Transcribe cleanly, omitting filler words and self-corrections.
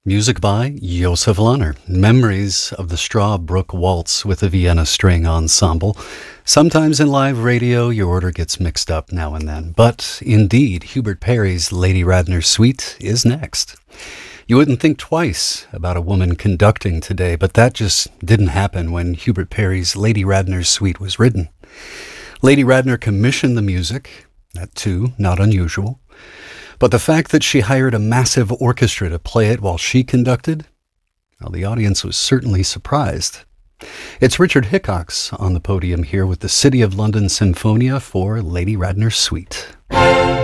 Music by Josef Lahner. Memories of the Strawbrook Waltz with the Vienna String Ensemble. Sometimes in live radio, your order gets mixed up now and then. But indeed, Hubert Parry's Lady Radnor Suite is next. You wouldn't think twice about a woman conducting today, but that just didn't happen when Hubert Parry's Lady Radnor Suite was written. Lady Radnor commissioned the music, that too, not unusual. But the fact that she hired a massive orchestra to play it while she conducted, well, the audience was certainly surprised. It's Richard Hickox on the podium here with the City of London Sinfonia for Lady Radnor Suite.